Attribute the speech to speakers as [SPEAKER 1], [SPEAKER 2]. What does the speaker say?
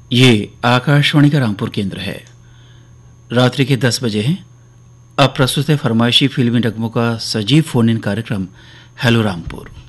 [SPEAKER 1] ये आकाशवाणी का रामपुर केंद्र है। रात्रि के 10 बजे हैं। अब प्रस्तुत है फरमाइशी फिल्मी नगमों का सजीव फोन इन कार्यक्रम हेलो रामपुर।